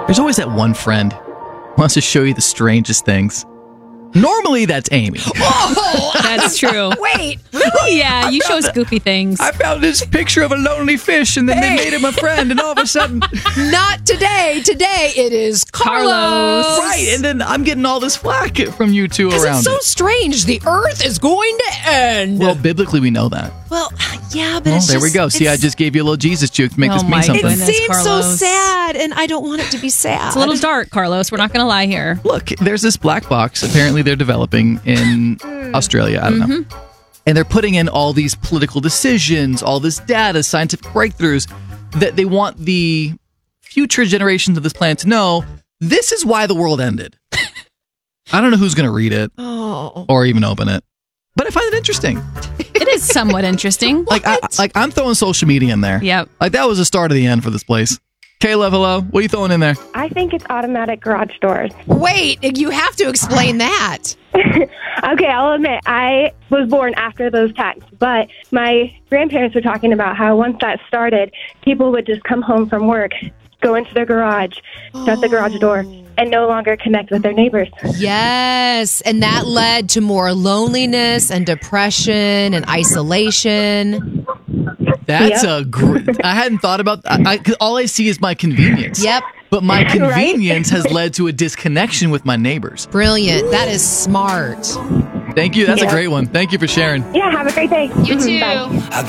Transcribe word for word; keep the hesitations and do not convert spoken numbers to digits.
There's always that one friend who wants to show you the strangest things. Normally, that's Amy. Oh, That's true. wait, really? Yeah, you show us goofy things. I found this picture of a lonely fish, and then Hey. they made him a friend, and all of a sudden... Not today. Today it is Carlos. Carlos. Right, and then I'm getting all this flack from you two Because around it's so it. strange. The earth is going to end. Well, biblically, we know that. Well, yeah, but Well, it's there we just- go. See, I it's- just gave you a little Jesus juke to make Oh this mean my something. It goodness, seems so Carlos. sad, and I don't want it to be sad. It's a little dark, Carlos. We're not going to lie here. Look, there's this black box. Apparently, they're developing in Australia. I don't know. And they're putting in all these political decisions, all this data, scientific breakthroughs that they want the future generations of this planet to know this is why the world ended. I don't know who's going to read it Oh. or even open it, but I find it interesting. It is somewhat interesting. Like, I, like I'm throwing social media in there. Yep. Like that was the start of the end for this place. Caleb, hello. What are you throwing in there? I think it's automatic garage doors. Wait, you have to explain that. Okay, I'll admit, I was born after those times, but my grandparents were talking about how once that started, people would just come home from work, go into their garage, shut the garage door, and no longer connect with their neighbors. Yes, and that led to more loneliness and depression and isolation. That's Yep. a great. I hadn't thought about. I, I, 'cause all I see is my convenience. Yep. But my convenience has led to a disconnection with my neighbors. Brilliant. That is smart. Thank you. That's Yeah. a great one. Thank you for sharing. Yeah, have a great day. You Mhm, too. bye. I